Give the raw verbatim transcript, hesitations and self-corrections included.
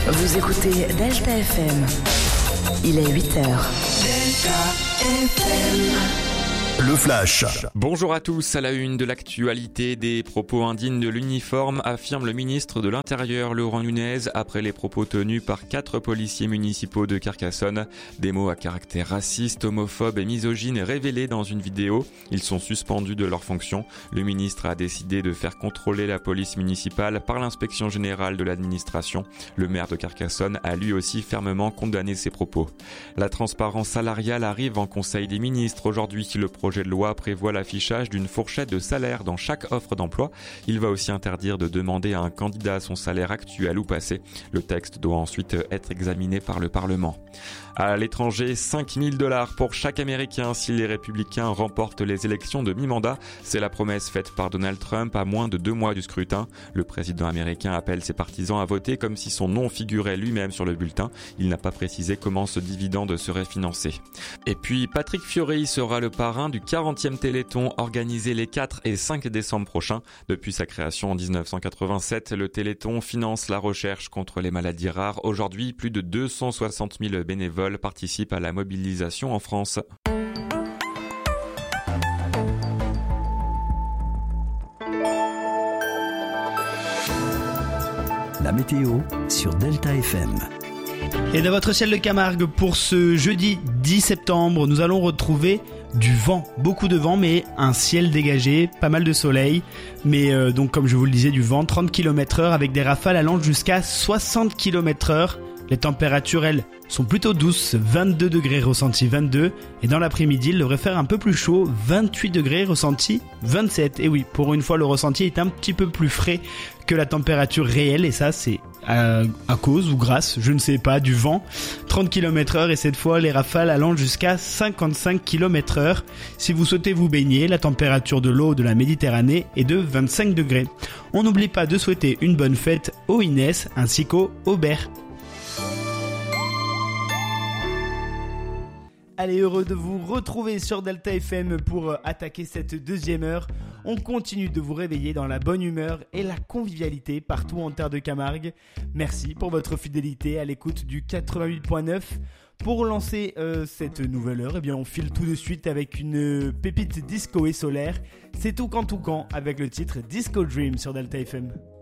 Vous écoutez Delta F M. Il est huit heures. Delta F M. Le Flash. Bonjour à tous, à la une de l'actualité, des propos indignes de l'uniforme, affirme le ministre de l'Intérieur Laurent Nunez après les propos tenus par quatre policiers municipaux de Carcassonne. Des mots à caractère raciste, homophobe et misogyne révélés dans une vidéo. Ils sont suspendus de leurs fonctions. Le ministre a décidé de faire contrôler la police municipale par l'inspection générale de l'administration. Le maire de Carcassonne a lui aussi fermement condamné ces propos. La transparence salariale arrive en Conseil des ministres. Aujourd'hui, le projet Le projet de loi prévoit l'affichage d'une fourchette de salaire dans chaque offre d'emploi. Il va aussi interdire de demander à un candidat son salaire actuel ou passé. Le texte doit ensuite être examiné par le Parlement. À l'étranger, cinq mille dollars pour chaque Américain si les Républicains remportent les élections de mi-mandat. C'est la promesse faite par Donald Trump à moins de deux mois du scrutin. Le président américain appelle ses partisans à voter comme si son nom figurait lui-même sur le bulletin. Il n'a pas précisé comment ce dividende serait financé. Et puis, Patrick Fiori sera le parrain du quarantième Téléthon organisé les quatre et cinq décembre prochains. Depuis sa création en dix-neuf cent quatre-vingt-sept, le Téléthon finance la recherche contre les maladies rares. Aujourd'hui, plus de deux cent soixante mille bénévoles participent à la mobilisation en France. La météo sur Delta F M. Et dans votre ciel de Camargue, pour ce jeudi dix septembre, nous allons retrouver du vent, beaucoup de vent, mais un ciel dégagé, pas mal de soleil, mais euh, donc comme je vous le disais, du vent, trente kilomètres heure avec des rafales allant jusqu'à soixante kilomètres heure. Les températures, elles, sont plutôt douces, vingt-deux degrés ressenti vingt-deux, et dans l'après-midi, il devrait faire un peu plus chaud, vingt-huit degrés ressenti vingt-sept. Et oui, pour une fois, le ressenti est un petit peu plus frais que la température réelle, et ça, c'est à, à cause ou grâce, je ne sais pas, du vent. trente kilomètres heure, et cette fois, les rafales allant jusqu'à cinquante-cinq kilomètres heure. Si vous souhaitez vous baigner, la température de l'eau de la Méditerranée est de vingt-cinq degrés. On n'oublie pas de souhaiter une bonne fête aux Inès ainsi qu'aux Aubert. Allez, heureux de vous retrouver sur Delta F M pour attaquer cette deuxième heure. On continue de vous réveiller dans la bonne humeur et la convivialité partout en terre de Camargue. Merci pour votre fidélité à l'écoute du quatre-vingt-huit point neuf. Pour lancer euh, cette nouvelle heure, eh bien, on file tout de suite avec une pépite disco et solaire. C'est Toucan Toucan avec le titre Disco Dream sur Delta F M.